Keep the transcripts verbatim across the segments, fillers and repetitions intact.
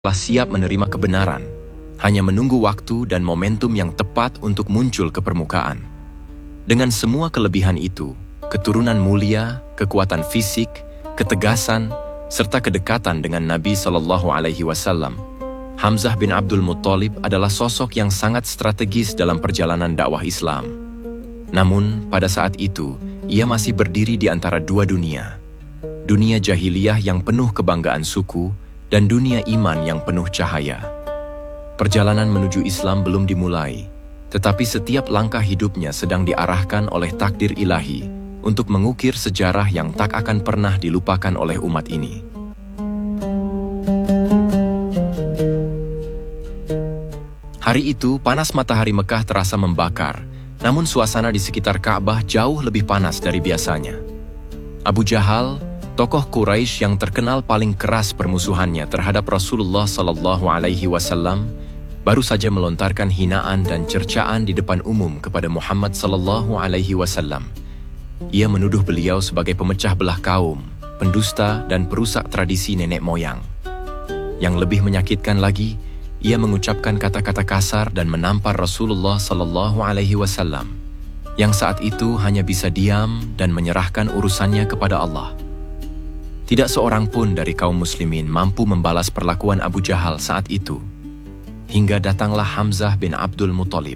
telah siap menerima kebenaran, hanya menunggu waktu dan momentum yang tepat untuk muncul ke permukaan. Dengan semua kelebihan itu, keturunan mulia, kekuatan fisik, ketegasan, serta kedekatan dengan Nabi Shallallahu Alaihi Wasallam, Hamzah bin Abdul Muttalib adalah sosok yang sangat strategis dalam perjalanan dakwah Islam. Namun, pada saat itu, ia masih berdiri di antara dua dunia. Dunia jahiliyah yang penuh kebanggaan suku, dan dunia iman yang penuh cahaya. Perjalanan menuju Islam belum dimulai, tetapi setiap langkah hidupnya sedang diarahkan oleh takdir ilahi untuk mengukir sejarah yang tak akan pernah dilupakan oleh umat ini. Hari itu, panas matahari Mekah terasa membakar, namun suasana di sekitar Ka'bah jauh lebih panas dari biasanya. Abu Jahal, tokoh Quraisy yang terkenal paling keras permusuhannya terhadap Rasulullah Sallallahu Alaihi Wasallam, baru saja melontarkan hinaan dan cercaan di depan umum kepada Muhammad Sallallahu Alaihi Wasallam. Ia menuduh beliau sebagai pemecah belah kaum, pendusta dan perusak tradisi nenek moyang. Yang lebih menyakitkan lagi, ia mengucapkan kata-kata kasar dan menampar Rasulullah Sallallahu Alaihi Wasallam, yang saat itu hanya bisa diam dan menyerahkan urusannya kepada Allah. Tidak seorang pun dari kaum muslimin mampu membalas perlakuan Abu Jahal saat itu. Hingga datanglah Hamzah bin Abdul Muttalib.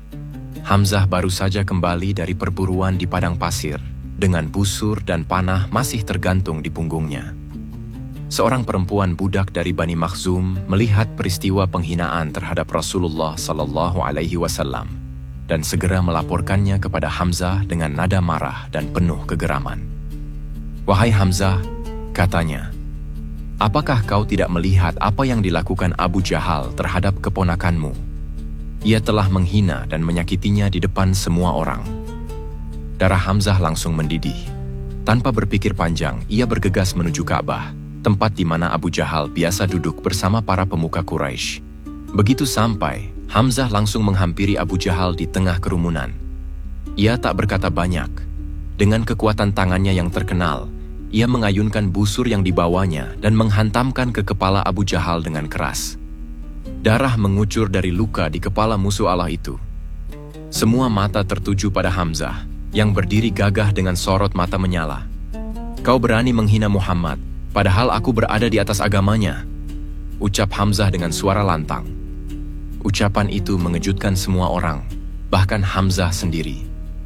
Hamzah baru saja kembali dari perburuan di padang pasir, dengan busur dan panah masih tergantung di punggungnya. Seorang perempuan budak dari Bani Makhzum melihat peristiwa penghinaan terhadap Rasulullah Sallallahu Alaihi Wasallam dan segera melaporkannya kepada Hamzah dengan nada marah dan penuh kegeraman. "Wahai Hamzah," katanya, "apakah kau tidak melihat apa yang dilakukan Abu Jahal terhadap keponakanmu? Ia telah menghina dan menyakitinya di depan semua orang." Darah Hamzah langsung mendidih. Tanpa berpikir panjang, ia bergegas menuju Ka'bah, tempat di mana Abu Jahal biasa duduk bersama para pemuka Quraisy. Begitu sampai, Hamzah langsung menghampiri Abu Jahal di tengah kerumunan. Ia tak berkata banyak. Dengan kekuatan tangannya yang terkenal, ia mengayunkan busur yang dibawanya dan menghantamkan ke kepala Abu Jahal dengan keras. Darah mengucur dari luka di kepala musuh Allah itu. Semua mata tertuju pada Hamzah, yang berdiri gagah dengan sorot mata menyala. "Kau berani menghina Muhammad, padahal aku berada di atas agamanya," ucap Hamzah dengan suara lantang. Ucapan itu mengejutkan semua orang, bahkan Hamzah sendiri.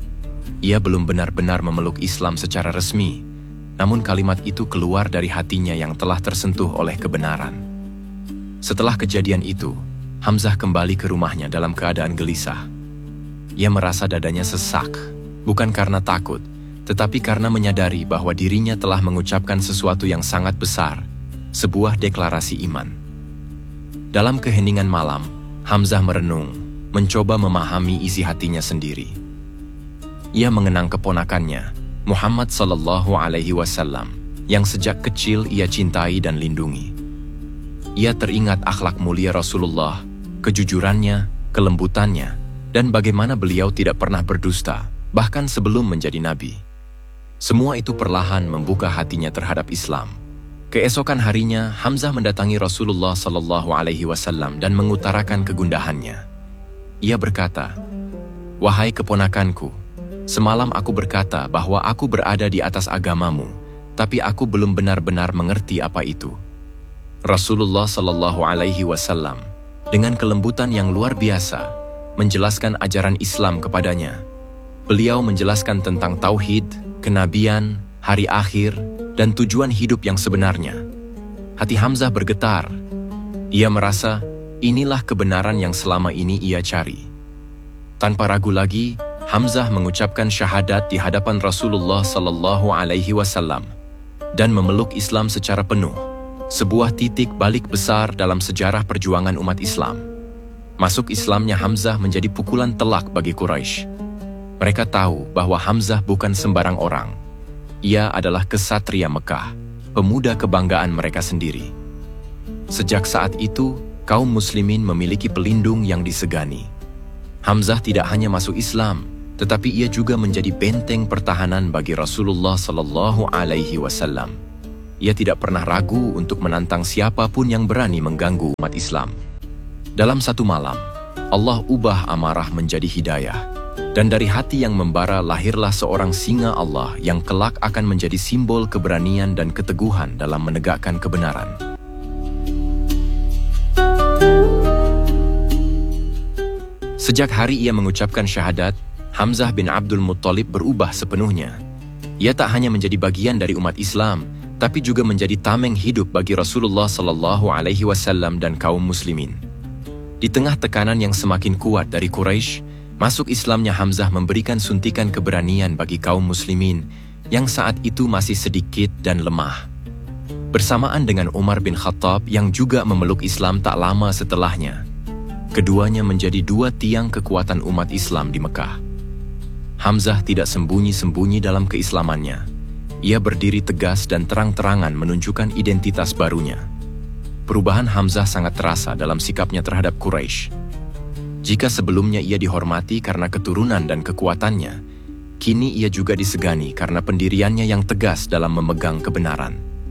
Ia belum benar-benar memeluk Islam secara resmi, namun kalimat itu keluar dari hatinya yang telah tersentuh oleh kebenaran. Setelah kejadian itu, Hamzah kembali ke rumahnya dalam keadaan gelisah. Ia merasa dadanya sesak, bukan karena takut, tetapi karena menyadari bahwa dirinya telah mengucapkan sesuatu yang sangat besar, sebuah deklarasi iman. Dalam keheningan malam, Hamzah merenung, mencoba memahami isi hatinya sendiri. Ia mengenang keponakannya, Muhammad Sallallahu Alaihi Wasallam, yang sejak kecil ia cintai dan lindungi. Ia teringat akhlak mulia Rasulullah, kejujurannya, kelembutannya, dan bagaimana beliau tidak pernah berdusta, bahkan sebelum menjadi nabi. Semua itu perlahan membuka hatinya terhadap Islam. Keesokan harinya, Hamzah mendatangi Rasulullah Sallallahu Alaihi Wasallam dan mengutarakan kegundahannya. Ia berkata, "Wahai keponakanku, semalam aku berkata bahwa aku berada di atas agamamu, tapi aku belum benar-benar mengerti apa itu." Rasulullah Sallallahu Alaihi Wasallam dengan kelembutan yang luar biasa menjelaskan ajaran Islam kepadanya. Beliau menjelaskan tentang tauhid, kenabian, hari akhir, dan tujuan hidup yang sebenarnya. Hati Hamzah bergetar. Ia merasa inilah kebenaran yang selama ini ia cari. Tanpa ragu lagi, Hamzah mengucapkan syahadat di hadapan Rasulullah Sallallahu Alaihi Wasallam dan memeluk Islam secara penuh, sebuah titik balik besar dalam sejarah perjuangan umat Islam. Masuk Islamnya Hamzah menjadi pukulan telak bagi Quraisy. Mereka tahu bahwa Hamzah bukan sembarang orang. Ia adalah kesatria Mekah, pemuda kebanggaan mereka sendiri. Sejak saat itu, kaum muslimin memiliki pelindung yang disegani. Hamzah tidak hanya masuk Islam, tetapi ia juga menjadi benteng pertahanan bagi Rasulullah Sallallahu Alaihi Wasallam. Ia tidak pernah ragu untuk menantang siapapun yang berani mengganggu umat Islam. Dalam satu malam, Allah ubah amarah menjadi hidayah. Dan dari hati yang membara lahirlah seorang singa Allah yang kelak akan menjadi simbol keberanian dan keteguhan dalam menegakkan kebenaran. Sejak hari ia mengucapkan syahadat, Hamzah bin Abdul Muttalib berubah sepenuhnya. Ia tak hanya menjadi bagian dari umat Islam, tapi juga menjadi tameng hidup bagi Rasulullah Sallallahu Alaihi Wasallam dan kaum muslimin. Di tengah tekanan yang semakin kuat dari Quraisy, masuk Islamnya Hamzah memberikan suntikan keberanian bagi kaum muslimin yang saat itu masih sedikit dan lemah. Bersamaan dengan Umar bin Khattab yang juga memeluk Islam tak lama setelahnya, keduanya menjadi dua tiang kekuatan umat Islam di Mekah. Hamzah tidak sembunyi-sembunyi dalam keislamannya. Ia berdiri tegas dan terang-terangan menunjukkan identitas barunya. Perubahan Hamzah sangat terasa dalam sikapnya terhadap Quraisy. Jika sebelumnya ia dihormati karena keturunan dan kekuatannya, kini ia juga disegani karena pendiriannya yang tegas dalam memegang kebenaran.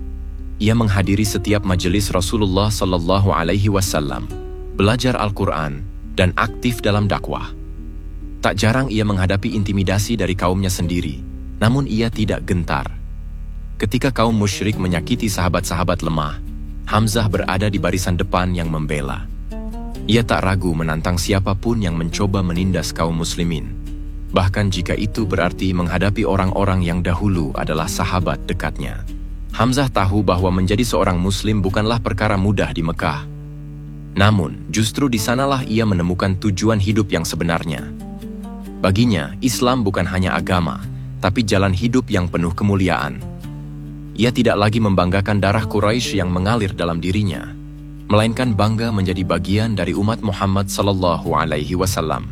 Ia menghadiri setiap majelis Rasulullah Sallallahu Alaihi Wasallam, belajar Al-Quran, dan aktif dalam dakwah. Tak jarang ia menghadapi intimidasi dari kaumnya sendiri, namun ia tidak gentar. Ketika kaum musyrik menyakiti sahabat-sahabat lemah, Hamzah berada di barisan depan yang membela. Ia tak ragu menantang siapapun yang mencoba menindas kaum muslimin, bahkan jika itu berarti menghadapi orang-orang yang dahulu adalah sahabat dekatnya. Hamzah tahu bahwa menjadi seorang muslim bukanlah perkara mudah di Mekah. Namun, justru di sanalah ia menemukan tujuan hidup yang sebenarnya. Baginya, Islam bukan hanya agama, tapi jalan hidup yang penuh kemuliaan. Ia tidak lagi membanggakan darah Quraisy yang mengalir dalam dirinya, melainkan bangga menjadi bagian dari umat Muhammad Sallallahu Alaihi Wasallam.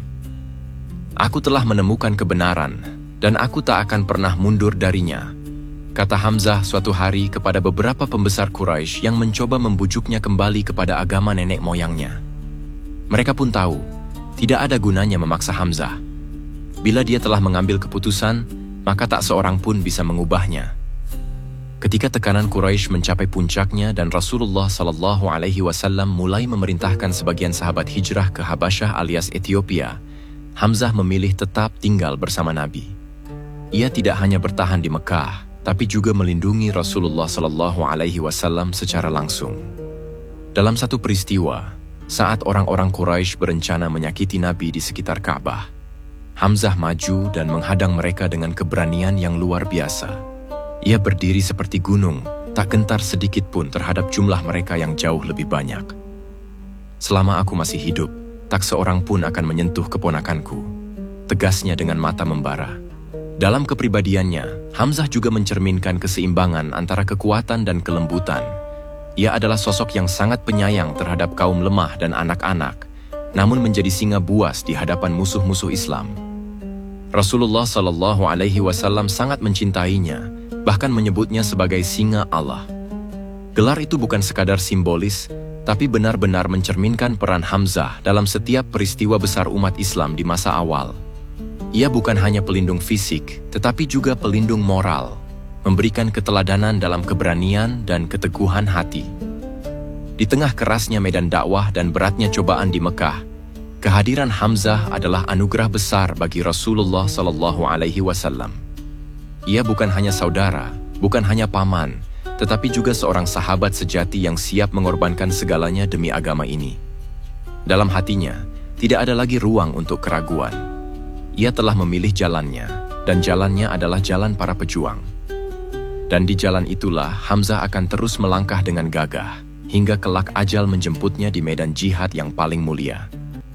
Aku telah menemukan kebenaran, dan aku tak akan pernah mundur darinya, kata Hamzah suatu hari kepada beberapa pembesar Quraisy yang mencoba membujuknya kembali kepada agama nenek moyangnya. Mereka pun tahu, tidak ada gunanya memaksa Hamzah. Bila dia telah mengambil keputusan, maka tak seorang pun bisa mengubahnya. Ketika tekanan Quraisy mencapai puncaknya dan Rasulullah Sallallahu Alaihi Wasallam mulai memerintahkan sebagian sahabat hijrah ke Habasyah alias Ethiopia, Hamzah memilih tetap tinggal bersama Nabi. Ia tidak hanya bertahan di Mekah, tapi juga melindungi Rasulullah Sallallahu Alaihi Wasallam secara langsung. Dalam satu peristiwa, saat orang-orang Quraisy berencana menyakiti Nabi di sekitar Ka'bah, Hamzah maju dan menghadang mereka dengan keberanian yang luar biasa. Ia berdiri seperti gunung, tak gentar sedikit pun terhadap jumlah mereka yang jauh lebih banyak. Selama aku masih hidup, tak seorang pun akan menyentuh keponakanku, tegasnya dengan mata membara. Dalam kepribadiannya, Hamzah juga mencerminkan keseimbangan antara kekuatan dan kelembutan. Ia adalah sosok yang sangat penyayang terhadap kaum lemah dan anak-anak, namun menjadi singa buas di hadapan musuh-musuh Islam. Rasulullah Sallallahu Alaihi Wasallam sangat mencintainya, bahkan menyebutnya sebagai singa Allah. Gelar itu bukan sekadar simbolis, tapi benar-benar mencerminkan peran Hamzah dalam setiap peristiwa besar umat Islam di masa awal. Ia bukan hanya pelindung fisik, tetapi juga pelindung moral, memberikan keteladanan dalam keberanian dan keteguhan hati. Di tengah kerasnya medan dakwah dan beratnya cobaan di Mekah, kehadiran Hamzah adalah anugerah besar bagi Rasulullah Sallallahu Alaihi Wasallam. Ia bukan hanya saudara, bukan hanya paman, tetapi juga seorang sahabat sejati yang siap mengorbankan segalanya demi agama ini. Dalam hatinya, tidak ada lagi ruang untuk keraguan. Ia telah memilih jalannya, dan jalannya adalah jalan para pejuang. Dan di jalan itulah Hamzah akan terus melangkah dengan gagah, hingga kelak ajal menjemputnya di medan jihad yang paling mulia.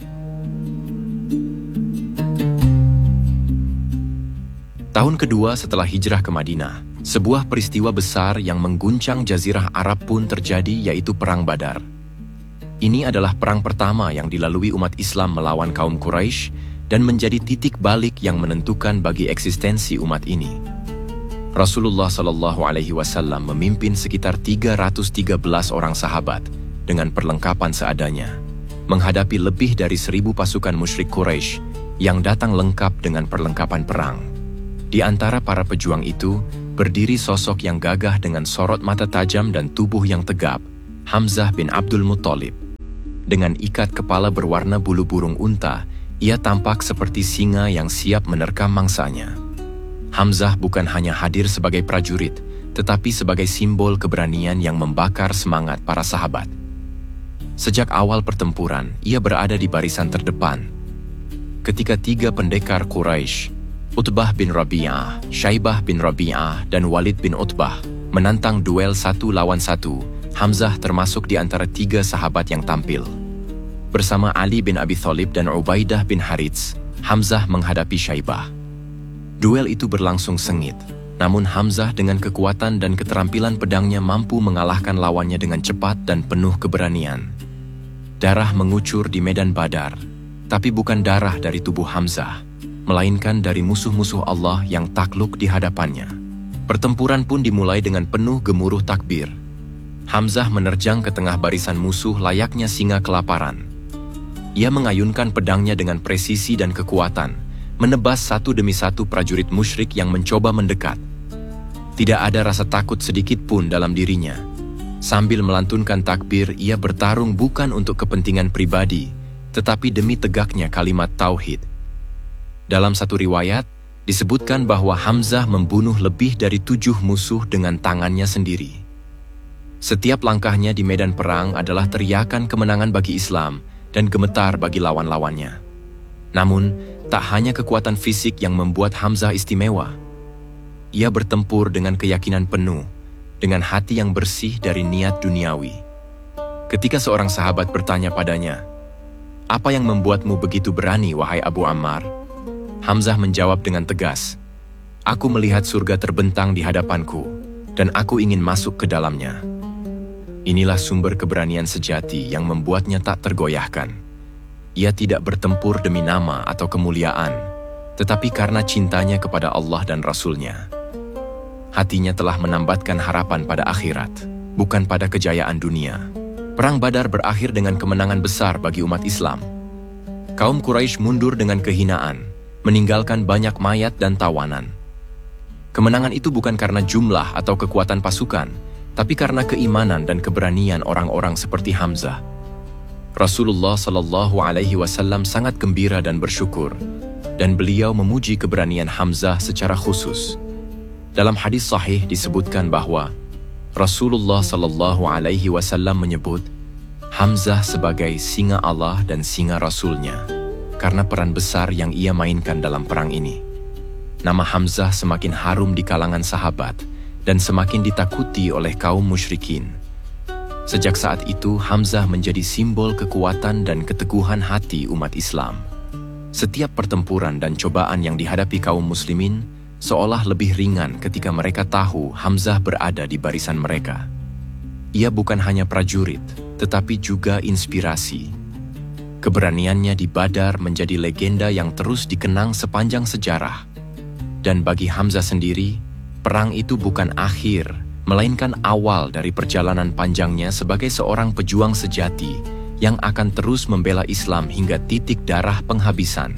Tahun kedua setelah hijrah ke Madinah, sebuah peristiwa besar yang mengguncang jazirah Arab pun terjadi, yaitu Perang Badar. Ini adalah perang pertama yang dilalui umat Islam melawan kaum Quraisy dan menjadi titik balik yang menentukan bagi eksistensi umat ini. Rasulullah Shallallahu Alaihi Wasallam memimpin sekitar tiga ratus tiga belas orang sahabat dengan perlengkapan seadanya, menghadapi lebih dari seribu pasukan musyrik Quraisy yang datang lengkap dengan perlengkapan perang. Di antara para pejuang itu, berdiri sosok yang gagah dengan sorot mata tajam dan tubuh yang tegap, Hamzah bin Abdul Muttalib. Dengan ikat kepala berwarna bulu burung unta, ia tampak seperti singa yang siap menerkam mangsanya. Hamzah bukan hanya hadir sebagai prajurit, tetapi sebagai simbol keberanian yang membakar semangat para sahabat. Sejak awal pertempuran, ia berada di barisan terdepan. Ketika tiga pendekar Quraisy, Utbah bin Rabi'ah, Syaibah bin Rabi'ah, dan Walid bin Utbah, menantang duel satu lawan satu, Hamzah termasuk di antara tiga sahabat yang tampil. Bersama Ali bin Abi Thalib dan Ubaidah bin Harits, Hamzah menghadapi Syaibah. Duel itu berlangsung sengit, namun Hamzah dengan kekuatan dan keterampilan pedangnya mampu mengalahkan lawannya dengan cepat dan penuh keberanian. Darah mengucur di medan Badar, tapi bukan darah dari tubuh Hamzah, melainkan dari musuh-musuh Allah yang takluk di hadapannya. Pertempuran pun dimulai dengan penuh gemuruh takbir. Hamzah menerjang ke tengah barisan musuh layaknya singa kelaparan. Ia mengayunkan pedangnya dengan presisi dan kekuatan, menebas satu demi satu prajurit musyrik yang mencoba mendekat. Tidak ada rasa takut sedikit pun dalam dirinya. Sambil melantunkan takbir, ia bertarung bukan untuk kepentingan pribadi, tetapi demi tegaknya kalimat tauhid. Dalam satu riwayat, disebutkan bahwa Hamzah membunuh lebih dari tujuh musuh dengan tangannya sendiri. Setiap langkahnya di medan perang adalah teriakan kemenangan bagi Islam dan gemetar bagi lawan-lawannya. Namun, tak hanya kekuatan fisik yang membuat Hamzah istimewa. Ia bertempur dengan keyakinan penuh, dengan hati yang bersih dari niat duniawi. Ketika seorang sahabat bertanya padanya, "Apa yang membuatmu begitu berani, wahai Abu Ammar?" Hamzah menjawab dengan tegas, "Aku melihat surga terbentang di hadapanku, dan aku ingin masuk ke dalamnya." Inilah sumber keberanian sejati yang membuatnya tak tergoyahkan. Ia tidak bertempur demi nama atau kemuliaan, tetapi karena cintanya kepada Allah dan Rasul-Nya. Hatinya telah menambatkan harapan pada akhirat, bukan pada kejayaan dunia. Perang Badar berakhir dengan kemenangan besar bagi umat Islam. Kaum Quraisy mundur dengan kehinaan, meninggalkan banyak mayat dan tawanan. Kemenangan itu bukan karena jumlah atau kekuatan pasukan, tapi karena keimanan dan keberanian orang-orang seperti Hamzah. Rasulullah Shallallahu Alaihi Wasallam sangat gembira dan bersyukur, dan beliau memuji keberanian Hamzah secara khusus. Dalam hadis sahih disebutkan bahwa Rasulullah Shallallahu Alaihi Wasallam menyebut Hamzah sebagai singa Allah dan singa Rasul-Nya, karena peran besar yang ia mainkan dalam perang ini. Nama Hamzah semakin harum di kalangan sahabat, dan semakin ditakuti oleh kaum musyrikin. Sejak saat itu, Hamzah menjadi simbol kekuatan dan keteguhan hati umat Islam. Setiap pertempuran dan cobaan yang dihadapi kaum muslimin seolah lebih ringan ketika mereka tahu Hamzah berada di barisan mereka. Ia bukan hanya prajurit, tetapi juga inspirasi. Keberaniannya di Badar menjadi legenda yang terus dikenang sepanjang sejarah. Dan bagi Hamzah sendiri, perang itu bukan akhir, melainkan awal dari perjalanan panjangnya sebagai seorang pejuang sejati yang akan terus membela Islam hingga titik darah penghabisan.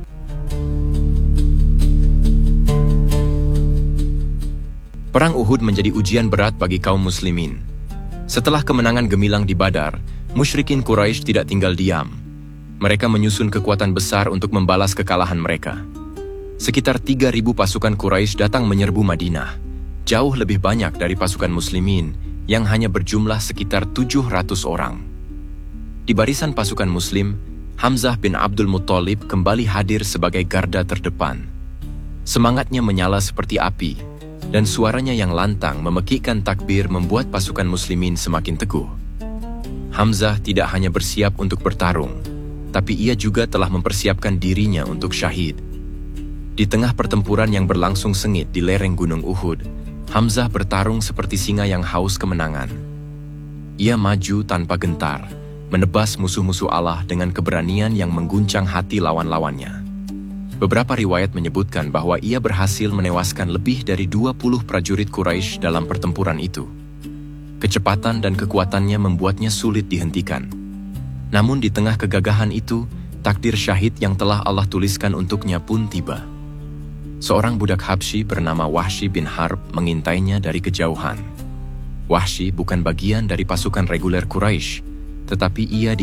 Perang Uhud menjadi ujian berat bagi kaum muslimin. Setelah kemenangan gemilang di Badar, musyrikin Quraisy tidak tinggal diam. Mereka menyusun kekuatan besar untuk membalas kekalahan mereka. Sekitar tiga ribu pasukan Quraisy datang menyerbu Madinah, jauh lebih banyak dari pasukan muslimin yang hanya berjumlah sekitar tujuh ratus orang. Di barisan pasukan muslim, Hamzah bin Abdul Muttalib kembali hadir sebagai garda terdepan. Semangatnya menyala seperti api, dan suaranya yang lantang memekikkan takbir membuat pasukan muslimin semakin teguh. Hamzah tidak hanya bersiap untuk bertarung, tapi ia juga telah mempersiapkan dirinya untuk syahid. Di tengah pertempuran yang berlangsung sengit di lereng Gunung Uhud, Hamzah bertarung seperti singa yang haus kemenangan. Ia maju tanpa gentar, menebas musuh-musuh Allah dengan keberanian yang mengguncang hati lawan-lawannya. Beberapa riwayat menyebutkan bahwa ia berhasil menewaskan lebih dari dua puluh prajurit Quraisy dalam pertempuran itu. Kecepatan dan kekuatannya membuatnya sulit dihentikan. Namun di tengah kegagahan itu, takdir syahid yang telah Allah tuliskan untuknya pun tiba. seorang budak Habsyi bernama Wahsy bin Harb mengintainya dari kejauhan. Wahsy bukan bagian dari pasukan reguler Quraisy, tetapi ia